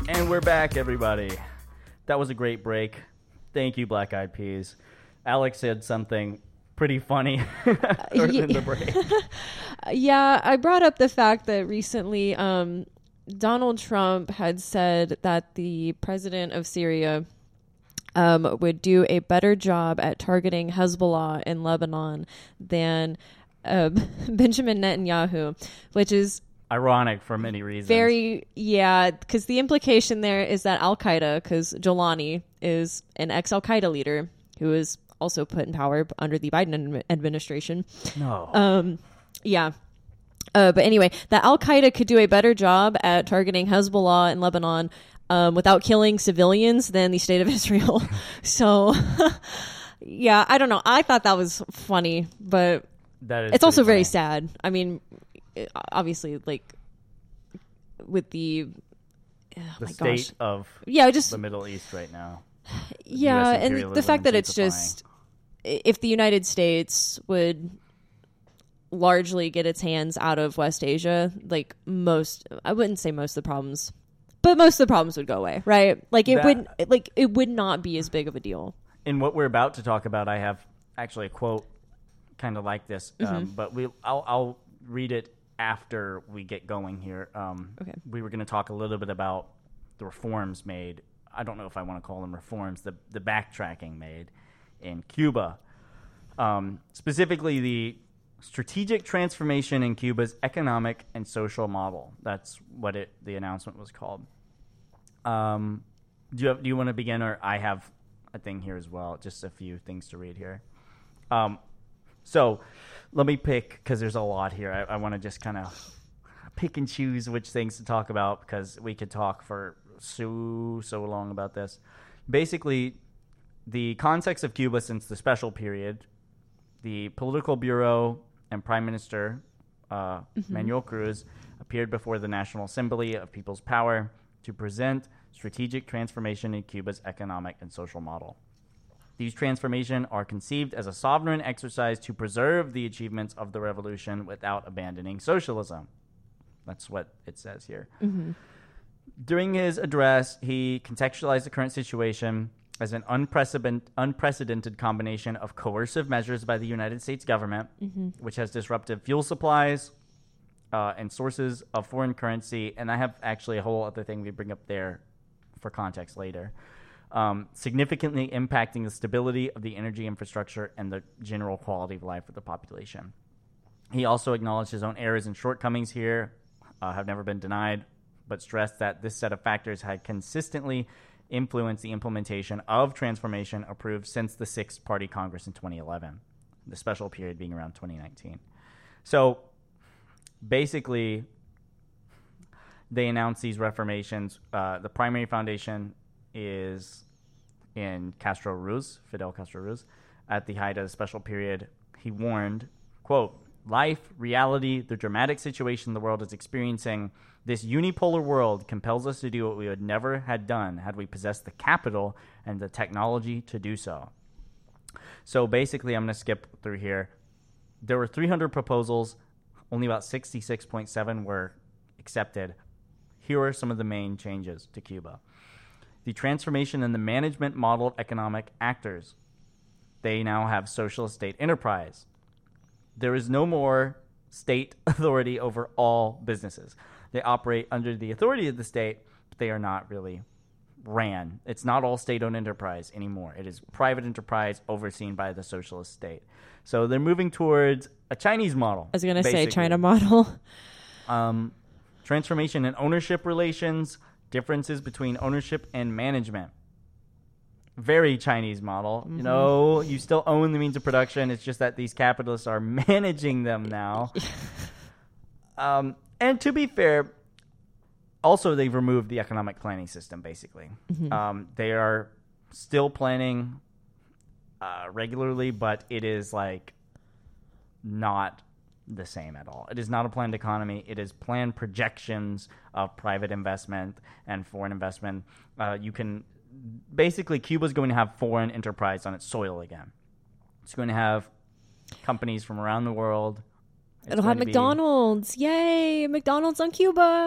And we're back, everybody. That was a great break. Thank you, Black Eyed Peas. Alex said something pretty funny in the break. Yeah, I brought up the fact that recently Donald Trump had said that the president of Syria would do a better job at targeting Hezbollah in Lebanon than Benjamin Netanyahu, which is ironic for many reasons. Because the implication there is that Al-Qaeda, because Jolani is an ex-Al-Qaeda leader who is also put in power under the Biden administration. No. But anyway, that Al-Qaeda could do a better job at targeting Hezbollah in Lebanon without killing civilians than the state of Israel. So, yeah, I don't know. I thought that was funny, but it's also very sad. I mean, obviously, like, with the state of the Middle East right now. Yeah, and the fact that it's just, if the United States would largely get its hands out of West Asia, like I wouldn't say most of the problems, but most of the problems would go away, right? Like it would not be as big of a deal. In what we're about to talk about, I have actually a quote kind of like this, but I'll read it after we get going here. Okay. We were going to talk a little bit about the reforms made. I don't know if I want to call them reforms, the backtracking made in Cuba. Specifically, the strategic transformation in Cuba's economic and social model. That's what the announcement was called. Do you want to begin, or I have a thing here as well, just a few things to read here. So let me pick, because there's a lot here. I want to just kind of pick and choose which things to talk about, because we could talk for so long about this. Basically, the context of Cuba since the special period, the political bureau and Prime Minister Manuel Cruz appeared before the National Assembly of People's Power to present strategic transformation in Cuba's economic and social model. These transformations are conceived as a sovereign exercise to preserve the achievements of the revolution without abandoning socialism. That's what it says here. Mm-hmm. During his address, he contextualized the current situation as an unprecedented combination of coercive measures by the United States government, which has disrupted fuel supplies and sources of foreign currency. And I have actually a whole other thing we bring up there for context later. Significantly impacting the stability of the energy infrastructure and the general quality of life of the population. He also acknowledged his own errors and shortcomings here, have never been denied, but stressed that this set of factors had consistently influenced the implementation of transformation approved since the Sixth Party Congress in 2011, the special period being around 2019. So basically, they announced these reformations. The primary foundation is in Fidel Castro Ruz. At the height of the special period, he warned, quote, "Life, reality, the dramatic situation the world is experiencing, this unipolar world compels us to do what we would never had done had we possessed the capital and the technology to do so." So basically, I'm going to skip through here. There were 300 proposals. Only about 66.7 were accepted. Here are some of the main changes to Cuba. The transformation in the management model of economic actors. They now have socialist state enterprise. There is no more state authority over all businesses. They operate under the authority of the state, but they are not really ran. It's not all state-owned enterprise anymore. It is private enterprise overseen by the socialist state. So they're moving towards a Chinese model. I was going to say China model. Transformation in ownership relations, differences between ownership and management. Very Chinese model. Mm-hmm. You know, you still own the means of production. It's just that these capitalists are managing them now. And to be fair, also they've removed the economic planning system, basically. Mm-hmm. They are still planning regularly, but it is like not the same at all. It is not a planned economy. It is planned projections of private investment and foreign investment. Basically, Cuba's going to have foreign enterprise on its soil again. It's going to have companies from around the world. It'll have McDonald's. Yay! McDonald's on Cuba.